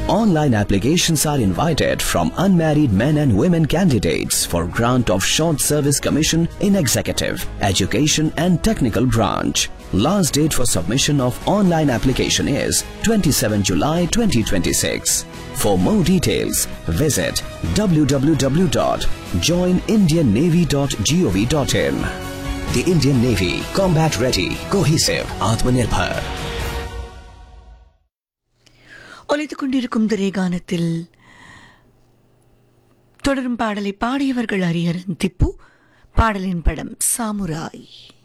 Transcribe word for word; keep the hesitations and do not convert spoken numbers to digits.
Online applications are invited from unmarried men and women candidates for grant of short service commission in executive, education and technical branch. Last date for submission of online application is twenty-seventh July twenty twenty-six. For more details, visit w w w dot join indian navy dot gov dot in. The Indian Navy, combat ready, cohesive, Atmanirbhar. ஒலித்துக் கொண்டிருக்கும் திரைகானத்தில் தொடரும் பாடலை பாடியவர்கள் ஹரிஹரன் திப்பு. பாடலின் படம் samurai.